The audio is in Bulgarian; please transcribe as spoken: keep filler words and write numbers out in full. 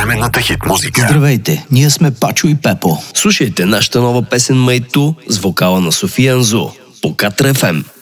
съвременната хит музика. Здравейте, ние сме Пачо и Пепо. Слушайте нашата нова песен Майту с вокала на София Анзу по Катра еф ем.